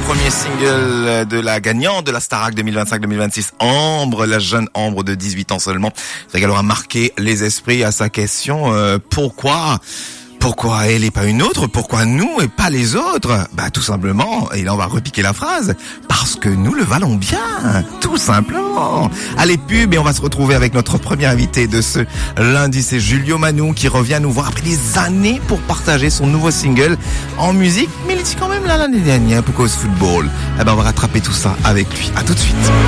premier single de la gagnante de la Starac 2025-2026, Ambre, la jeune Ambre de 18 ans seulement. C'est qu'elle aura marqué les esprits à sa question pourquoi elle et pas une autre? Pourquoi nous et pas les autres? Bah tout simplement, et là on va repiquer la phrase, parce que nous le valons bien, tout simplement. Allez pub, et on va se retrouver avec notre premier invité de ce lundi, c'est Julio Manou qui revient nous voir après des années pour partager son nouveau single en musique, mais il était quand même là l'année dernière pour cause football. Eh ben on va rattraper tout ça avec lui. À tout de suite.